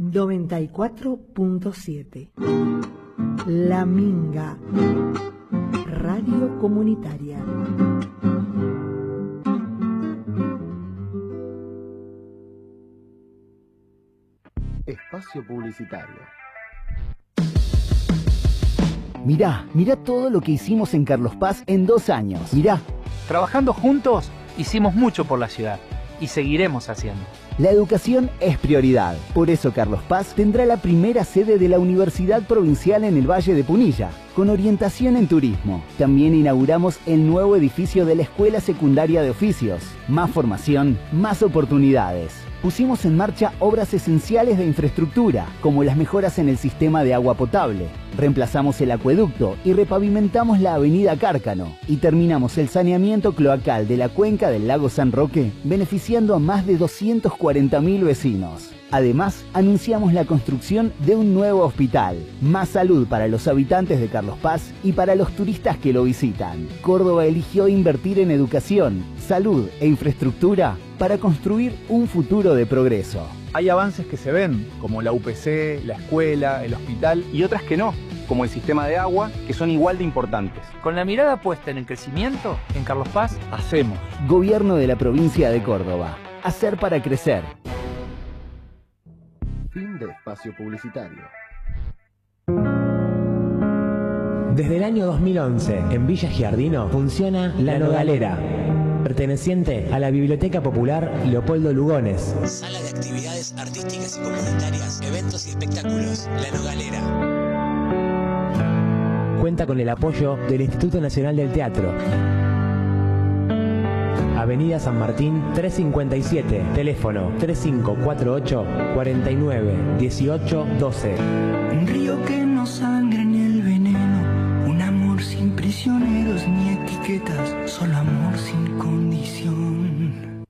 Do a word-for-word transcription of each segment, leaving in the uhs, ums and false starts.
noventa y cuatro punto siete. La Minga, radio comunitaria. Espacio publicitario. Mirá, mirá todo lo que hicimos en Carlos Paz en dos años. Mirá. Trabajando juntos, hicimos mucho por la ciudad y seguiremos haciendo. La educación es prioridad. Por eso Carlos Paz tendrá la primera sede de la Universidad Provincial en el Valle de Punilla, con orientación en turismo. También inauguramos el nuevo edificio de la Escuela Secundaria de Oficios. Más formación, más oportunidades. Pusimos en marcha obras esenciales de infraestructura, como las mejoras en el sistema de agua potable. Reemplazamos el acueducto y repavimentamos la avenida Cárcano. Y terminamos el saneamiento cloacal de la cuenca del lago San Roque, beneficiando a más de doscientos cuarenta mil vecinos. Además, anunciamos la construcción de un nuevo hospital. Más salud para los habitantes de Carlos Paz y para los turistas que lo visitan. Córdoba eligió invertir en educación, salud e infraestructura para construir un futuro de progreso. Hay avances que se ven, como la U P C, la escuela, el hospital, y otras que no, como el sistema de agua, que son igual de importantes. Con la mirada puesta en el crecimiento, en Carlos Paz, hacemos. Gobierno de la provincia de Córdoba. Hacer para crecer. Fin de espacio publicitario. Desde el año dos mil once, en Villa Giardino, funciona La Nogalera, perteneciente a la Biblioteca Popular Leopoldo Lugones. Sala de actividades artísticas y comunitarias, eventos y espectáculos. La Nogalera. Cuenta con el apoyo del Instituto Nacional del Teatro. Avenida San Martín trescientos cincuenta y siete, teléfono tres cinco cuatro ocho, cuatro nueve, uno ocho uno dos. Un río que no sangre ni el veneno, un amor sin prisioneros ni etiquetas, solo amor sin condición.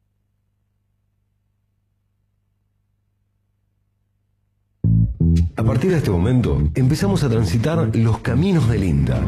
A partir de este momento, empezamos a transitar los caminos del INTA.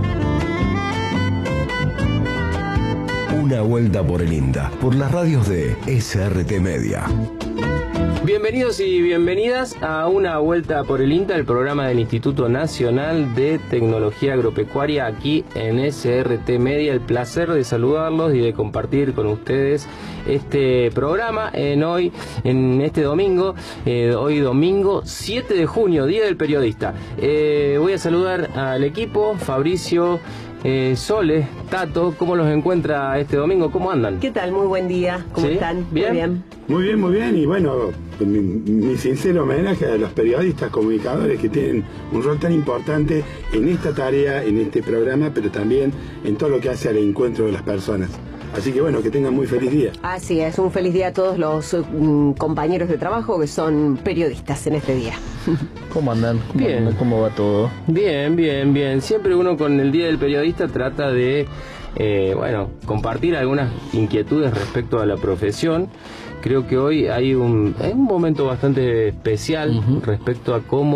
Una vuelta por el INTA, por las radios de S R T Media. Bienvenidos y bienvenidas a Una Vuelta por el INTA, el programa del Instituto Nacional de Tecnología Agropecuaria, aquí en S R T Media. El placer de saludarlos y de compartir con ustedes este programa en hoy, en este domingo, eh, hoy domingo siete de junio, Día del Periodista. Eh, voy a saludar al equipo, Fabricio, Eh, Sole, Tato, ¿cómo los encuentra este domingo? ¿Cómo andan? ¿Qué tal? Muy buen día. ¿Cómo ¿Sí? están? ¿Bien? Muy bien. Muy bien, muy bien. Y bueno, mi, mi sincero homenaje a los periodistas, comunicadores que tienen un rol tan importante en esta tarea, en este programa, pero también en todo lo que hace al encuentro de las personas. Así que bueno, que tengan muy feliz día. Así es, un feliz día a todos los um, compañeros de trabajo que son periodistas en este día. ¿Cómo andan? ¿Cómo Bien. andan? ¿Cómo va todo? Bien, bien, bien. Siempre uno con el Día del Periodista trata de, eh, bueno, compartir algunas inquietudes respecto a la profesión. Creo que hoy hay un, hay un momento bastante especial uh-huh. respecto a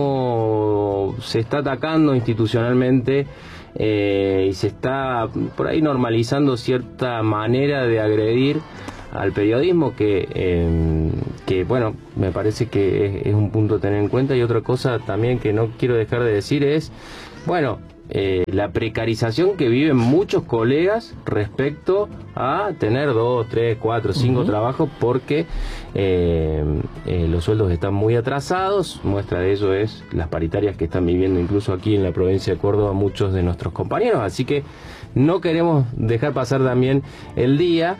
cómo se está atacando institucionalmente eh, y se está por ahí normalizando cierta manera de agredir al periodismo que, eh, que bueno, me parece que es, es un punto a tener en cuenta. Y otra cosa también que no quiero dejar de decir es, bueno, eh, la precarización que viven muchos colegas respecto a tener dos, tres, cuatro, cinco uh-huh. trabajos porque eh, eh, los sueldos están muy atrasados. Muestra de eso es las paritarias que están viviendo incluso aquí en la provincia de Córdoba muchos de nuestros compañeros. Así que no queremos dejar pasar también el día,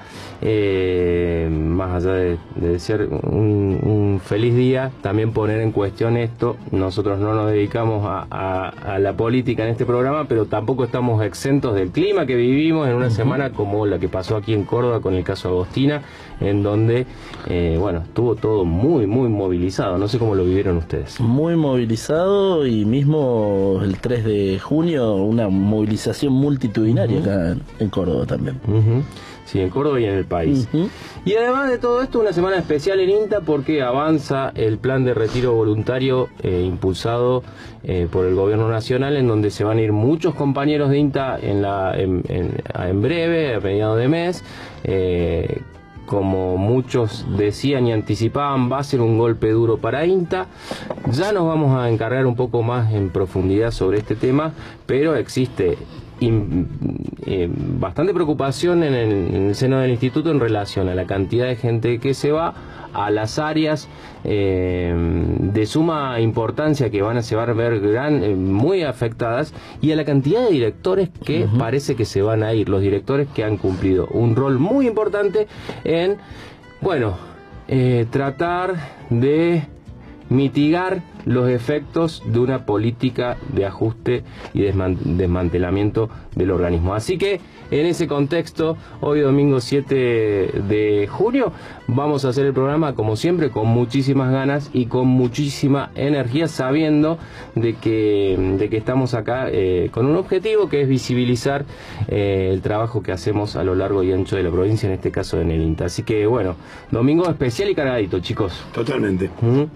eh, más allá de, de desear un, un feliz día, también poner en cuestión esto. Nosotros no nos dedicamos a, a, a la política en este programa, pero tampoco estamos exentos del clima que vivimos en una uh-huh. semana como la que pasó aquí en Córdoba con el caso Agostina, en donde, eh, bueno, estuvo todo muy, muy movilizado. No sé cómo lo vivieron ustedes. Muy movilizado, y mismo el tres de junio una movilización multitudinaria uh-huh. acá en, en Córdoba también. Uh-huh. Sí, en Córdoba y en el país. Uh-huh. Y además de todo esto, una semana especial en INTA porque avanza el plan de retiro voluntario eh, impulsado eh, por el gobierno nacional, en donde se van a ir muchos compañeros de INTA en, la, en, en, en breve, a mediados de mes, eh, como muchos decían y anticipaban, va a ser un golpe duro para INTA. Ya nos vamos a encargar un poco más en profundidad sobre este tema, pero existe In, eh, bastante preocupación en el, en el seno del instituto en relación a la cantidad de gente que se va, a las áreas eh, de suma importancia que van a, se van a ver gran, eh, muy afectadas, y a la cantidad de directores que uh-huh. parece que se van a ir, los directores que han cumplido un rol muy importante en, bueno, eh, tratar de mitigar los efectos de una política de ajuste y desmantelamiento del organismo. Así que en ese contexto, hoy domingo siete de junio, vamos a hacer el programa como siempre con muchísimas ganas y con muchísima energía, sabiendo de que, de que estamos acá eh, con un objetivo, que es visibilizar eh, el trabajo que hacemos a lo largo y ancho de la provincia, en este caso en el INTA. Así que bueno, domingo especial y cargadito, chicos. Totalmente. ¿Mm?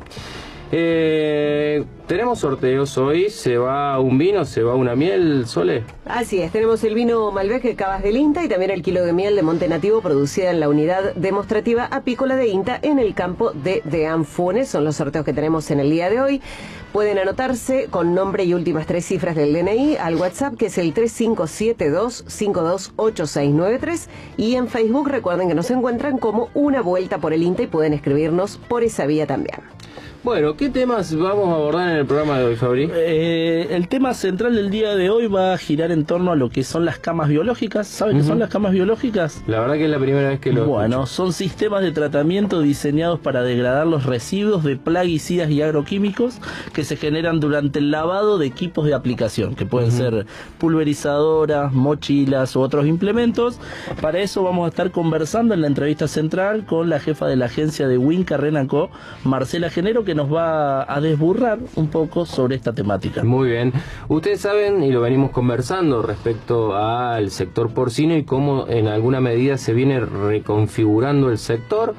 Eh, tenemos sorteos hoy, se va un vino, se va una miel, Sole. Así es, tenemos el vino Malbec Cavas del INTA y también el kilo de miel de Monte Nativo producida en la unidad demostrativa apícola de INTA en el campo de Deanfunes. Son los sorteos que tenemos en el día de hoy. Pueden anotarse con nombre y últimas tres cifras del D N I al WhatsApp, que es el tres cinco siete dos, cinco dos ocho seis nueve tres, y en Facebook recuerden que nos encuentran como Una Vuelta por el INTA y pueden escribirnos por esa vía también. Bueno, ¿qué temas vamos a abordar en el programa de hoy, Fabri? Eh, el tema central del día de hoy va a girar en torno a lo que son las camas biológicas. ¿Saben uh-huh. qué son las camas biológicas? La verdad que es la primera vez que lo Bueno, escucho. Son sistemas de tratamiento diseñados para degradar los residuos de plaguicidas y agroquímicos que se generan durante el lavado de equipos de aplicación, que pueden uh-huh. ser pulverizadoras, mochilas u otros implementos. Para eso vamos a estar conversando en la entrevista central con la jefa de la agencia de Winca Renacó, Marcela Genero, que nos va a desburrar un poco sobre esta temática. Muy bien. Ustedes saben, y lo venimos conversando respecto al sector porcino y cómo en alguna medida se viene reconfigurando el sector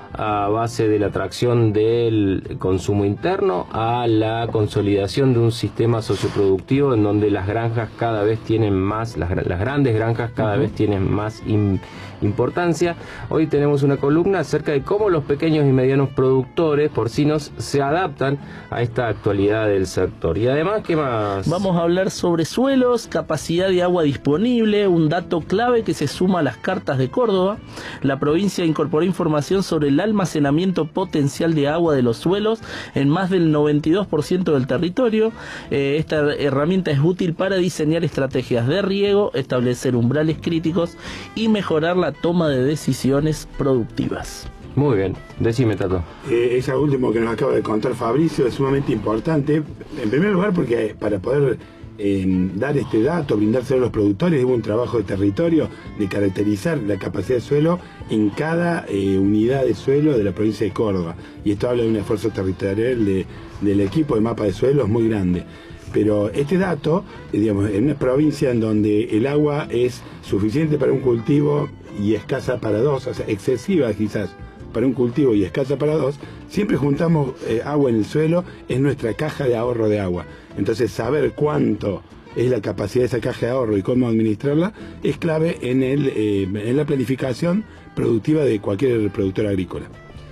a base de la atracción del consumo interno a la consolidación de un sistema socioproductivo en donde las granjas cada vez tienen más, las, las grandes granjas cada uh-huh. vez tienen más in, importancia. Hoy tenemos una columna acerca de cómo los pequeños y medianos productores porcinos se adaptan a esta actualidad del sector. Y además, ¿qué más? Vamos a hablar sobre suelos, capacidad de agua disponible, un dato clave que se suma a las cartas de Córdoba. La provincia incorporó información sobre el almacenamiento potencial de agua de los suelos en más del noventa y dos por ciento del territorio. Eh, esta herramienta es útil para diseñar estrategias de riego, establecer umbrales críticos y mejorar la toma de decisiones productivas. Muy bien, decime, Tato. Eh, esa última que nos acaba de contar Fabricio es sumamente importante. En primer lugar porque para poder eh, dar este dato, brindárselo a los productores, hubo un trabajo de territorio de caracterizar la capacidad de suelo en cada eh, unidad de suelo de la provincia de Córdoba. Y esto habla de un esfuerzo territorial de, del equipo de mapa de suelos muy grande. Pero este dato, eh, digamos, en una provincia en donde el agua es suficiente para un cultivo y escasa para dos, o sea, excesiva quizás para un cultivo y escasa para dos, siempre juntamos eh, agua en el suelo, es nuestra caja de ahorro de agua. Entonces, saber cuánto es la capacidad de esa caja de ahorro y cómo administrarla es clave en, el, eh, en la planificación productiva de cualquier productor agrícola.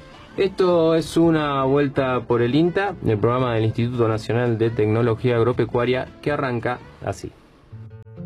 Esto es Una Vuelta por el INTA, el programa del Instituto Nacional de Tecnología Agropecuaria, que arranca así.